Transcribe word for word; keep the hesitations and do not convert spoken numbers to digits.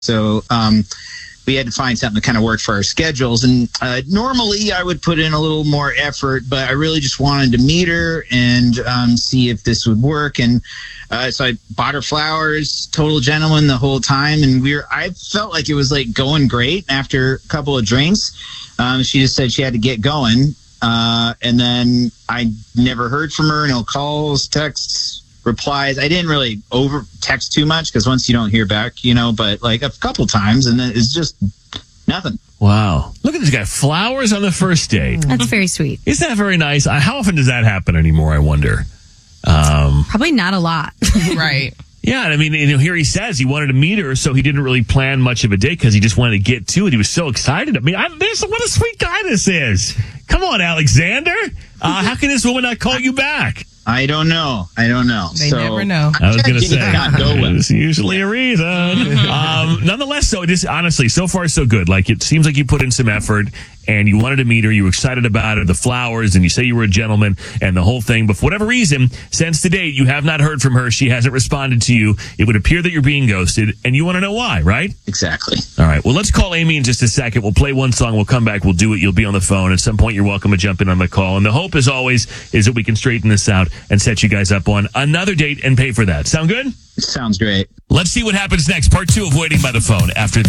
So um, we had to find something to kind of work for our schedules. And uh, normally I would put in a little more effort, but I really just wanted to meet her and um, see if this would work. And uh, so I bought her flowers, total gentleman the whole time. And we were, I felt like it was like going great after a couple of drinks. Um, she just said she had to get going. Uh, and then I never heard from her. No calls, texts, replies. I didn't really over text too much because once you don't hear back, you know, but like a couple times and then it's just nothing. Wow. Look at this guy. Flowers on the first date. That's very sweet. Isn't that very nice? How often does that happen anymore, I wonder? Um, Probably not a lot. Right. Yeah, I mean, you know, here he says he wanted to meet her, so he didn't really plan much of a date because he just wanted to get to it. He was so excited. I mean, I, this, what a sweet guy this is. Come on, Alexander. Uh, how can this woman not call you back? I don't know. I don't know. They so, never know. I was going to say, not go well. there's usually a reason. um, nonetheless, though, it is honestly, so far so good. Like, it seems like you put in some effort and you wanted to meet her. You were excited about it, the flowers, and you say you were a gentleman and the whole thing. But for whatever reason, since the date, you have not heard from her. She hasn't responded to you. It would appear that you're being ghosted, and you want to know why, right? Exactly. All right. Well, let's call Amy in just a second. We'll play one song. We'll come back. We'll do it. You'll be on the phone. At some point, you're welcome to jump in on the call. And the hope, as always, is that we can straighten this out and set you guys up on another date and pay for that. Sound good? Sounds great. Let's see what happens next. Part two of Waiting by the Phone after